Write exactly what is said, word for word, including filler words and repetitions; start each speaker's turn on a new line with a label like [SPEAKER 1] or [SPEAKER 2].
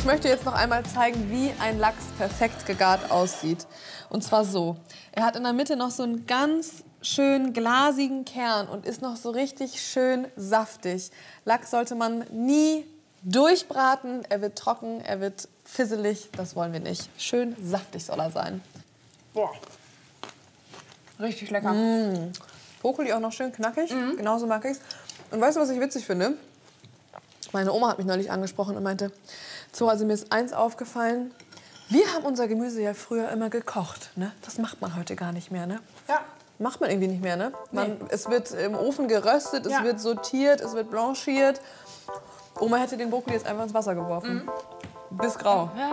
[SPEAKER 1] ich möchte jetzt noch einmal zeigen, wie ein Lachs perfekt gegart aussieht. Und zwar so. Er hat in der Mitte noch so einen ganz schön glasigen Kern und ist noch so richtig schön saftig. Lachs sollte man nie durchbraten. Er wird trocken, er wird fisselig. Das wollen wir nicht. Schön saftig soll er sein.
[SPEAKER 2] Boah. Richtig lecker.
[SPEAKER 1] Mmh. Brokkoli auch noch schön knackig. Mhm. Genauso mag ich's. Und weißt du, was ich witzig finde? Meine Oma hat mich neulich angesprochen und meinte, Zora, also mir ist eins aufgefallen. Wir haben unser Gemüse ja früher immer gekocht. Ne? Das macht man heute gar nicht mehr. Ne?
[SPEAKER 2] Ja.
[SPEAKER 1] Macht man irgendwie nicht mehr. Ne? Man,
[SPEAKER 2] Nee.
[SPEAKER 1] Es wird im Ofen geröstet, es
[SPEAKER 2] Ja.
[SPEAKER 1] wird sortiert, es wird blanchiert. Oma hätte den Brokkoli jetzt einfach ins Wasser geworfen. Mhm. Bis grau.
[SPEAKER 2] Ja.